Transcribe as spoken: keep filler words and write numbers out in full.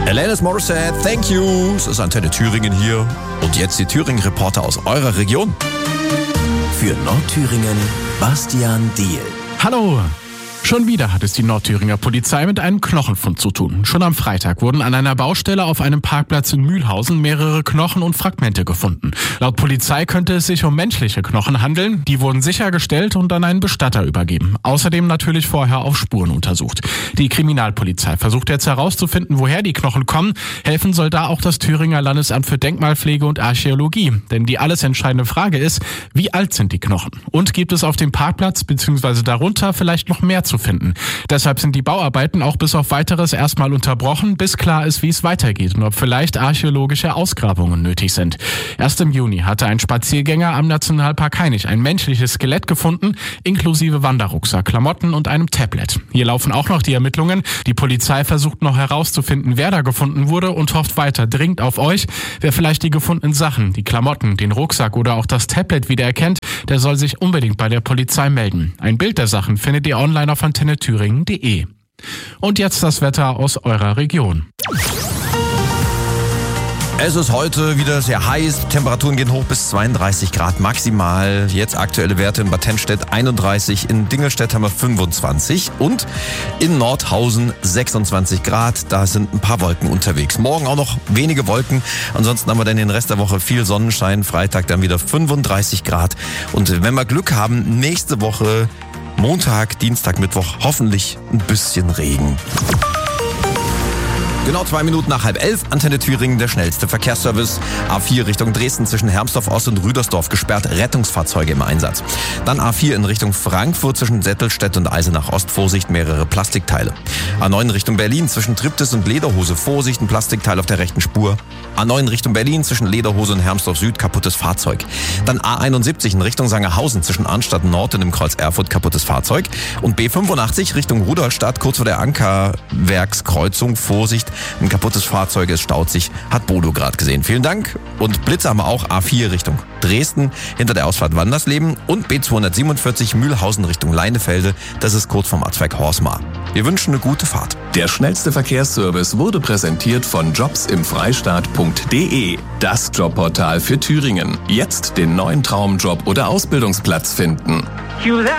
Alanis Morissette, thank you. Es ist Antenne Thüringen hier. Und jetzt die Thüringen-Reporter aus eurer Region. Für Nordthüringen, Bastian Diehl. Hallo! Schon wieder hat es die Nordthüringer Polizei mit einem Knochenfund zu tun. Schon am Freitag wurden an einer Baustelle auf einem Parkplatz in Mühlhausen mehrere Knochen und Fragmente gefunden. Laut Polizei könnte es sich um menschliche Knochen handeln. Die wurden sichergestellt und an einen Bestatter übergeben. Außerdem natürlich vorher auf Spuren untersucht. Die Kriminalpolizei versucht jetzt herauszufinden, woher die Knochen kommen. Helfen soll da auch das Thüringer Landesamt für Denkmalpflege und Archäologie. Denn die alles entscheidende Frage ist, wie alt sind die Knochen? Und gibt es auf dem Parkplatz bzw. darunter vielleicht noch mehr zu finden. Deshalb sind die Bauarbeiten auch bis auf Weiteres erstmal unterbrochen, bis klar ist, wie es weitergeht und ob vielleicht archäologische Ausgrabungen nötig sind. Erst im Juni hatte ein Spaziergänger am Nationalpark Hainich ein menschliches Skelett gefunden, inklusive Wanderrucksack, Klamotten und einem Tablet. Hier laufen auch noch die Ermittlungen. Die Polizei versucht noch herauszufinden, wer da gefunden wurde und hofft weiter dringend auf euch. Wer vielleicht die gefundenen Sachen, die Klamotten, den Rucksack oder auch das Tablet wiedererkennt, der soll sich unbedingt bei der Polizei melden. Ein Bild der Sachen findet ihr online auf antenne thüringen punkt de. Und jetzt das Wetter aus eurer Region. Es ist heute wieder sehr heiß. Temperaturen gehen hoch bis zweiunddreißig Grad maximal. Jetzt aktuelle Werte in Bad Tennstedt einunddreißig, in Dingelstedt haben wir fünfundzwanzig und in Nordhausen sechsundzwanzig Grad. Da sind ein paar Wolken unterwegs. Morgen auch noch wenige Wolken. Ansonsten haben wir dann den Rest der Woche viel Sonnenschein. Freitag dann wieder fünfunddreißig Grad. Und wenn wir Glück haben, nächste Woche Montag, Dienstag, Mittwoch hoffentlich ein bisschen Regen. Genau zwei Minuten nach halb elf, Antenne Thüringen, der schnellste Verkehrsservice. A vier Richtung Dresden zwischen Hermsdorf Ost und Rüdersdorf gesperrt, Rettungsfahrzeuge im Einsatz. Dann A vier in Richtung Frankfurt zwischen Settelstedt und Eisenach Ost, Vorsicht, mehrere Plastikteile. A neun Richtung Berlin zwischen Triptis und Lederhose, Vorsicht, ein Plastikteil auf der rechten Spur. A neun Richtung Berlin zwischen Lederhose und Hermsdorf Süd, kaputtes Fahrzeug. Dann A einundsiebzig in Richtung Sangerhausen zwischen Arnstadt Nord und dem Kreuz Erfurt, kaputtes Fahrzeug. Und B fünfundachtzig Richtung Rudolstadt, kurz vor der Ankerwerkskreuzung, Vorsicht, ein kaputtes Fahrzeug, es staut sich, hat Bodo gerade gesehen. Vielen Dank. Und Blitze haben wir auch A vier Richtung Dresden, hinter der Ausfahrt Wandersleben und B zweihundertsiebenundvierzig Mühlhausen Richtung Leinefelde, das ist kurz vom Arzwerk Horsmar. Wir wünschen eine gute Fahrt. Der schnellste Verkehrsservice wurde präsentiert von jobs im freistaat punkt de, das Jobportal für Thüringen. Jetzt den neuen Traumjob oder Ausbildungsplatz finden.